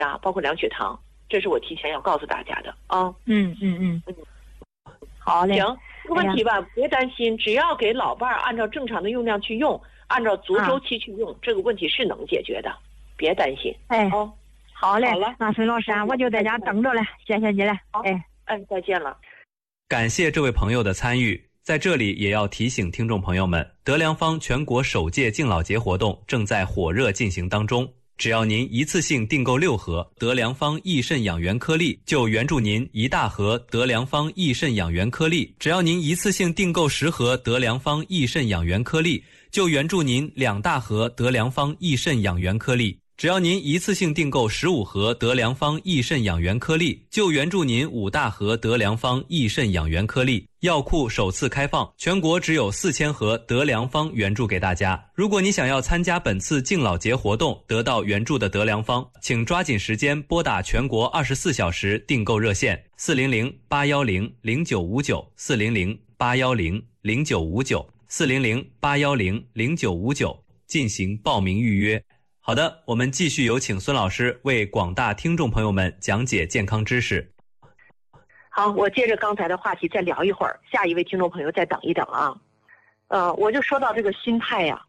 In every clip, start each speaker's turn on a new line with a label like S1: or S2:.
S1: 啊，包括量血糖，这是我提前要告诉大家的啊。
S2: 好嘞。
S1: 行，这个问题吧，别担心，只要给老伴儿按照正常的用量去用，按照足周期去用，这个问题是能解决的，别担心。
S2: 好嘞。
S1: 好了，
S2: 那孙老师啊，我就在家等着了，谢谢你了。
S1: 再见了。
S3: 感谢这位朋友的参与。在这里也要提醒听众朋友们，德良方全国首届敬老节活动正在火热进行当中。只要您一次性订购6盒德良方益肾养元颗粒，就援助您1大盒德良方益肾养元颗粒；只要您一次性订购10盒德良方益肾养元颗粒，就援助您2大盒德良方益肾养元颗粒；只要您一次性订购15盒德良方益肾养元颗粒，就援助您5大盒德良方益肾养元颗粒。药库首次开放，全国只有4000盒德良方援助给大家。如果你想要参加本次敬老节活动，得到援助的德良方，请抓紧时间拨打全国24小时订购热线400-810-0959，400-810-0959，400-810-0959进行报名预约。好的，我们继续有请孙老师为广大听众朋友们讲解健康知识。
S1: 好，我接着刚才的话题再聊一会儿，下一位听众朋友再等一等啊。我就说到这个心态呀，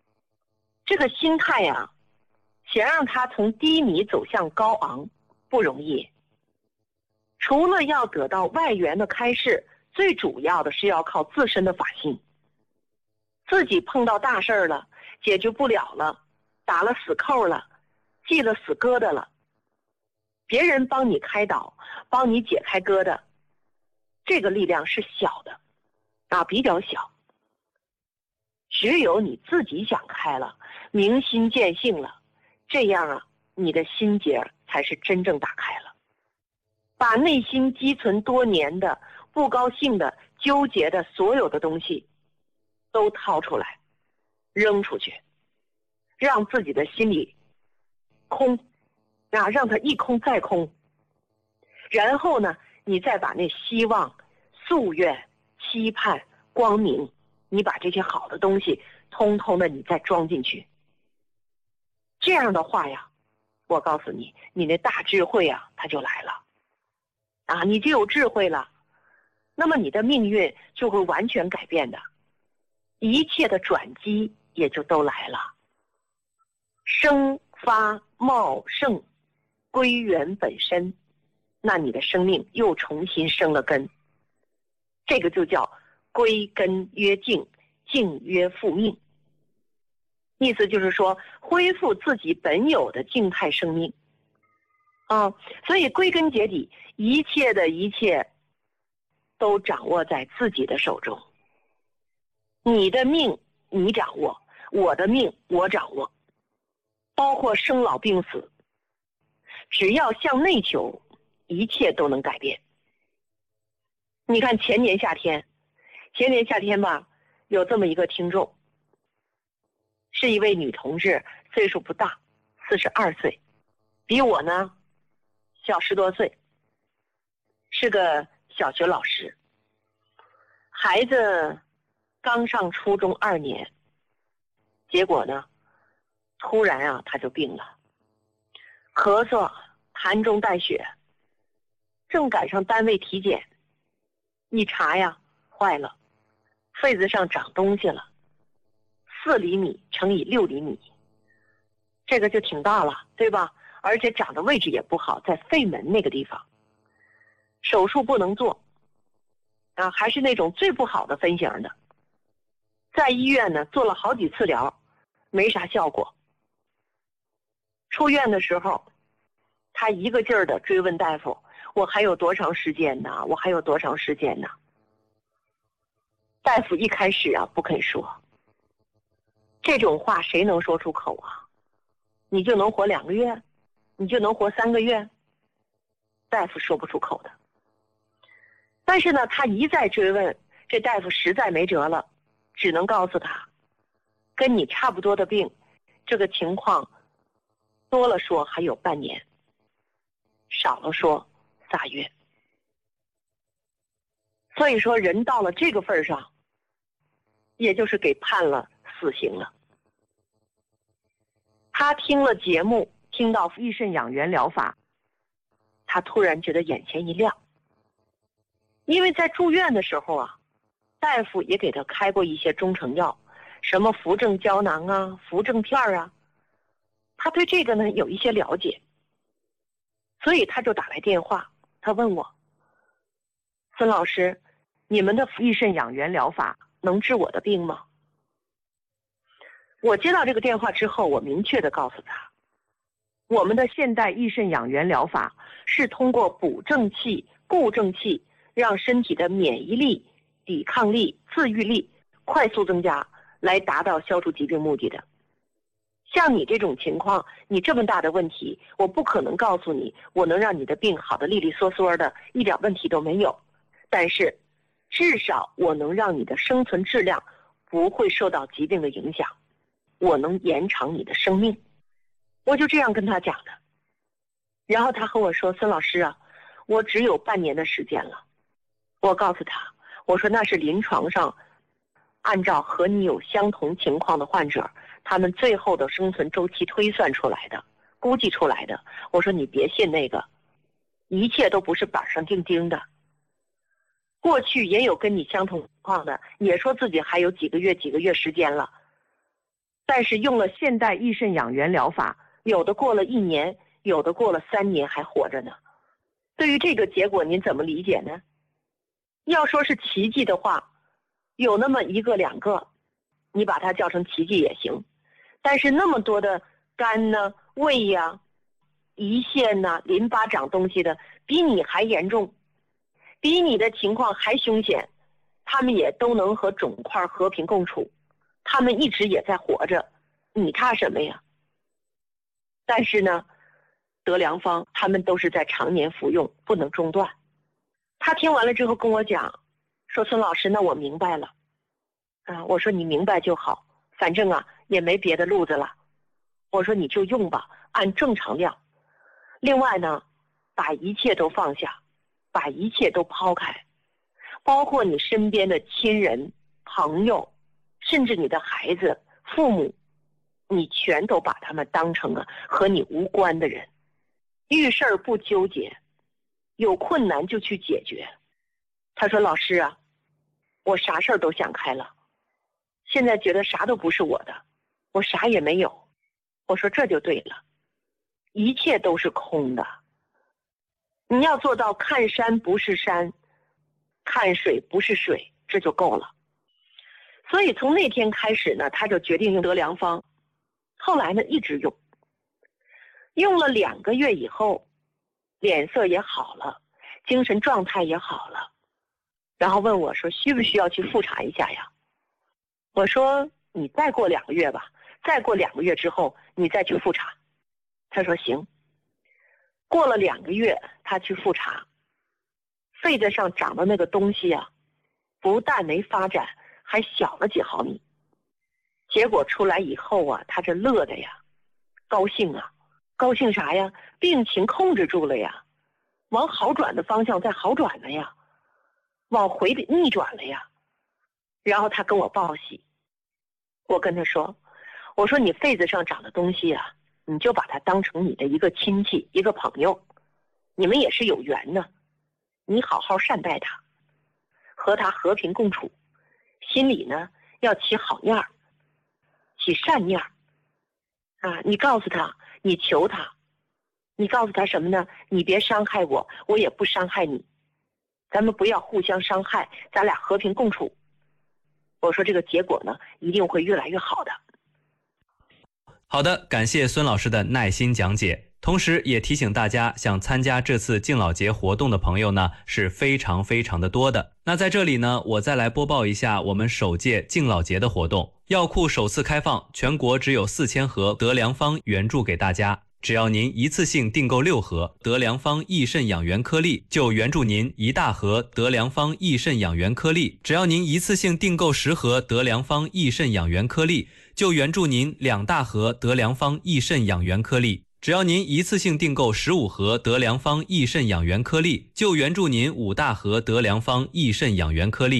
S1: 想让它从低迷走向高昂不容易。除了要得到外援的开示，最主要的是要靠自身的法心。自己碰到大事儿了，解决不了了，打了死扣了，系了死疙瘩了，别人帮你开导，帮你解开疙瘩，这个力量是小的啊，比较小。只有你自己想开了，明心见性了，这样啊，你的心结才是真正打开了。把内心积存多年的不高兴的纠结的所有的东西都掏出来，扔出去，让自己的心里空啊，让它一空再空。然后呢，你再把那希望、夙愿、期盼、光明，你把这些好的东西通通的你再装进去。这样的话呀，我告诉你，你那大智慧啊，它就来了啊，你就有智慧了，那么你的命运就会完全改变的，一切的转机也就都来了。生发茂盛归元本身，那你的生命又重新生了根，这个就叫归根曰静，静曰复命。意思就是说，恢复自己本有的静态生命啊。所以归根结底，一切的一切都掌握在自己的手中。你的命你掌握，我的命我掌握，包括生老病死，只要向内求，一切都能改变。你看前年夏天吧，有这么一个听众，是一位女同志，岁数不大，42岁，比我呢小10多岁，是个小学老师，孩子刚上初中2年，结果呢突然啊他就病了，咳嗽，痰中带血，正赶上单位体检，一查呀，坏了，肺子上长东西了，4厘米乘以6厘米，这个就挺大了，对吧？而且长的位置也不好，在肺门那个地方，手术不能做啊，还是那种最不好的分型的。在医院呢做了好几次疗，没啥效果。出院的时候，他一个劲儿的追问大夫，我还有多长时间呢？我还有多长时间呢？大夫一开始啊不肯说，这种话谁能说出口啊？你就能活2个月？你就能活3个月？大夫说不出口的。但是呢，他一再追问，这大夫实在没辙了，只能告诉他，跟你差不多的病，这个情况多了说还有半年，少了说3月。所以说人到了这个份上，也就是给判了死刑了。他听了节目听到益肾养元疗法，他突然觉得眼前一亮。因为在住院的时候啊，大夫也给他开过一些中成药，什么扶正胶囊啊、扶正片啊，他对这个呢有一些了解，所以他就打来电话，他问我：孙老师，你们的益肾养元疗法能治我的病吗？我接到这个电话之后，我明确地告诉他，我们的现代益肾养元疗法是通过补正气、固正气，让身体的免疫力、抵抗力、自愈力快速增加，来达到消除疾病目的的。像你这种情况，你这么大的问题，我不可能告诉你我能让你的病好得利利索索的，一点问题都没有，但是至少我能让你的生存质量不会受到疾病的影响，我能延长你的生命。我就这样跟他讲的。然后他和我说：孙老师啊，我只有半年的时间了。我告诉他，我说那是临床上按照和你有相同情况的患者，他们最后的生存周期推算出来的，估计出来的。我说你别信那个，一切都不是板上钉钉的。过去也有跟你相同情况的，也说自己还有几个月时间了，但是用了现代益肾养元疗法，有的过了1年，有的过了3年还活着呢。对于这个结果您怎么理解呢？要说是奇迹的话，有那么1个2个，你把它叫成奇迹也行，但是那么多的肝呢、胃呀、胰腺呐、淋巴长东西的，比你还严重，比你的情况还凶险，他们也都能和肿块和平共处，他们一直也在活着，你怕什么呀？但是呢，得良方他们都是在常年服用，不能中断。他听完了之后跟我讲说：孙老师，那我明白了。我说你明白就好，反正啊也没别的路子了。我说你就用吧，按正常量。另外呢，把一切都放下，把一切都抛开，包括你身边的亲人、朋友，甚至你的孩子、父母，你全都把他们当成了和你无关的人。遇事儿不纠结，有困难就去解决。他说：老师啊，我啥事儿都想开了，现在觉得啥都不是我的，我啥也没有。我说这就对了，一切都是空的。你要做到看山不是山，看水不是水，这就够了。所以从那天开始呢，他就决定用得良方。后来呢，一直用，用了2个月以后，脸色也好了，精神状态也好了，然后问我说：需不需要去复查一下呀？我说你再过2个月吧，再过2个月之后你再去复查。他说行。过了2个月，他去复查，肺子上长的那个东西啊，不但没发展，还小了几毫米。结果出来以后啊，他这乐的呀，高兴啊，高兴啥呀？病情控制住了呀，往好转的方向在好转了呀，往回逆转了呀。然后他跟我报喜，我跟他说，我说你肺子上长的东西啊，你就把它当成你的一个亲戚、一个朋友，你们也是有缘的，你好好善待他，和他和平共处，心里呢要起好念儿，起善念儿啊！你告诉他，你求他，你告诉他什么呢？你别伤害我，我也不伤害你，咱们不要互相伤害，咱俩和平共处。我说这个结果呢，一定会越来越好的。
S3: 好的，感谢孙老师的耐心讲解。同时也提醒大家，想参加这次敬老节活动的朋友呢，是非常的多的。那在这里呢，我再来播报一下我们首届敬老节的活动。药库首次开放，全国只有4000盒得良方援助给大家。只要您一次性订购6盒得良方益肾养元颗粒，就援助您1大盒得良方益肾养元颗粒；只要您一次性订购10盒得良方益肾养元颗粒，就援助您2大盒得良方益肾养元颗粒；只要您一次性订购15盒得良方益肾养元颗粒，就援助您5大盒得良方益肾养元颗粒。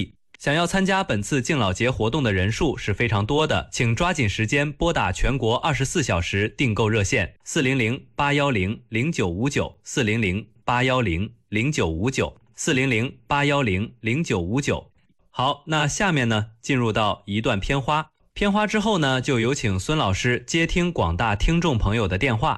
S3: 想要参加本次敬老节活动的人数是非常多的，请抓紧时间拨打全国24小时订购热线400-810-0959，400-810-0959，400-810-0959。好，那下面呢，进入到一段片花。片花之后呢，就有请孙老师接听广大听众朋友的电话。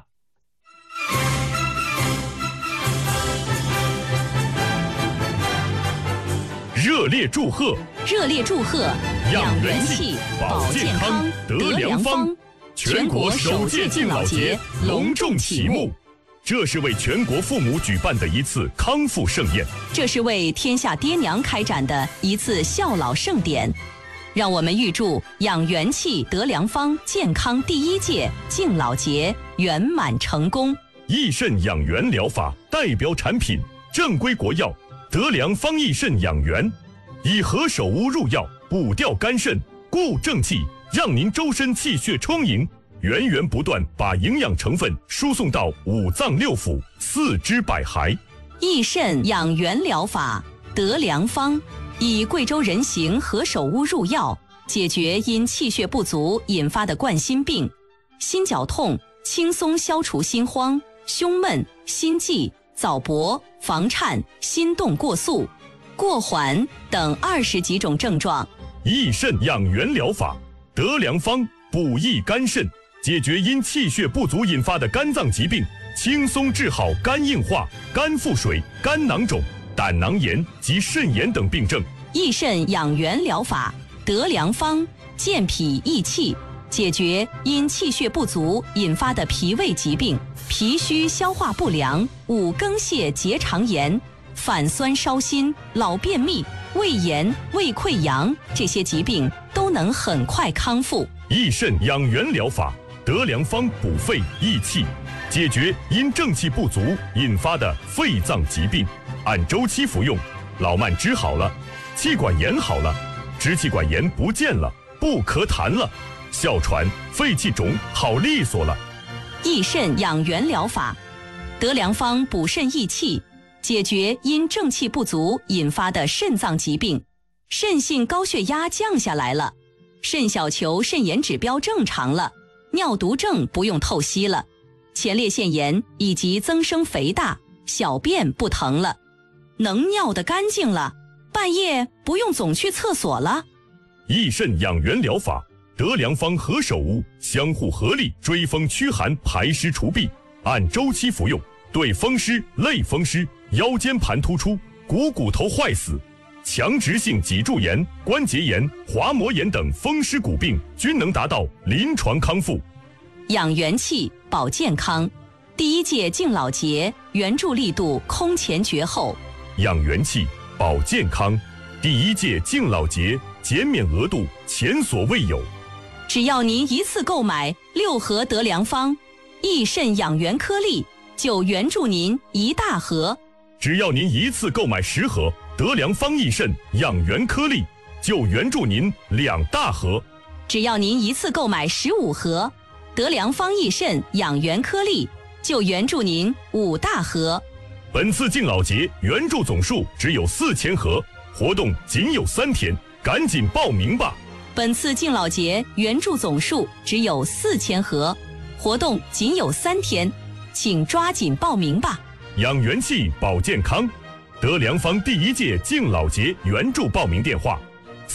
S4: 热烈祝贺！
S5: 热烈祝贺！养元气，保健康，得良方。全国首届敬老节隆重启幕。
S4: 这是为全国父母举办的一次康复盛宴，
S5: 这是为天下爹娘开展的一次孝老盛典。让我们预祝养元气得良方健康第一届敬老节圆满成功。
S4: 益肾养元疗法代表产品正规国药得良方益肾养元，以何首乌入药，补调肝肾，固正气，让您周身气血充盈，源源不断把营养成分输送到五脏六腑、四肢百骸。
S5: 益肾养元疗法得良方，以贵州人形何首乌入药，解决因气血不足引发的冠心病、心绞痛，轻松消除心慌、胸闷、心悸、早搏、房颤、心动过速、过缓等20几种症状。
S4: 益肾养元疗法得良方，补益肝肾，解决因气血不足引发的肝脏疾病，轻松治好肝硬化、肝腹水、肝囊肿、胆囊炎及肾炎等病症。
S5: 益肾养元疗法得良方，健脾益气，解决因气血不足引发的脾胃疾病、脾虚消化不良、五更泻结肠炎、反酸烧心、老便秘、胃炎、胃溃疡这些疾病都能很快康复。
S4: 益肾养元疗法得良方补肺益气，解决因正气不足引发的肺脏疾病，按周期服用，老慢支好了，气管炎好了，支气管炎不见了，不咳痰了，哮喘、肺气肿好利索了。
S5: 益肾养元疗法得良方补肾益气，解决因正气不足引发的肾脏疾病，肾性高血压降下来了，肾小球肾炎指标正常了，尿毒症不用透析了，前列腺炎以及增生肥大，小便不疼了，能尿得干净了，半夜不用总去厕所了。
S4: 益肾养元疗法得良方何首乌相互合力追风驱寒排湿除痹，按周期服用，对风湿、类风湿、腰间盘突出、股头坏死、强直性脊柱炎、关节炎、滑膜炎等风湿骨病均能达到临床康复。
S5: 养元气保健康，第一届敬老节援助力度空前绝后。
S4: 养元气保健康，第一届敬老节减免额度前所未有。
S5: 只要您一次购买6盒得良方益肾养元颗粒，就援助您1大盒；
S4: 只要您一次购买10盒得良方益肾养元颗粒，就援助您2大盒；
S5: 只要您一次购买15盒得良方益肾养元颗粒，就援助您5大盒。
S4: 本次敬老节援助总数只有4000盒，活动仅有3天，赶紧报名吧！
S5: 本次敬老节援助总数只有4000盒，活动仅有3天，请抓紧报名吧！
S4: 养元气保健康，得良方第一届敬老节援助报名电话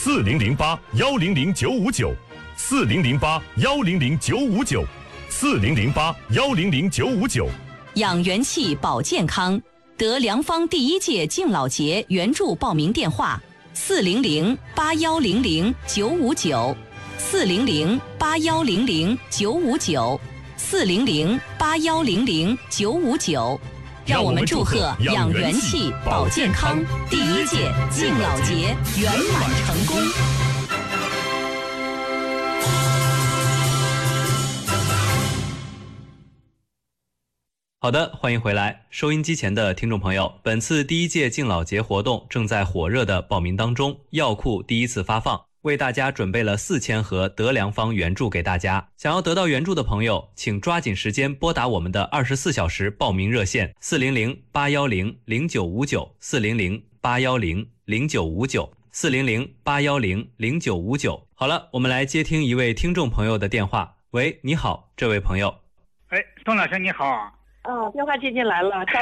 S4: ：4008-100-959，4008-100-959，4008-100-959。
S5: 养元气保健康，得良方第一届敬老节援助报名电话：400-8100-959，400-8100-959，400-8100-959。让我们祝贺养元气保健康第一届敬老节圆满成功。
S3: 好的，欢迎回来，收音机前的听众朋友，本次第一届敬老节活动正在火热的报名当中，药库第一次发放，为大家准备了4000盒得良方援助给大家。想要得到援助的朋友，请抓紧时间拨打我们的24小时报名热线：400-810-0959，400-810-0959。 400-810-0959。好了，我们来接听一位听众朋友的电话。喂，你好，这位朋友。
S6: 哎，宋老师你好。
S1: 电话接进来了。